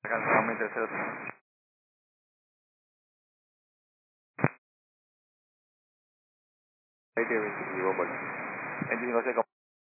How many does it? Radio is robot. Anything else?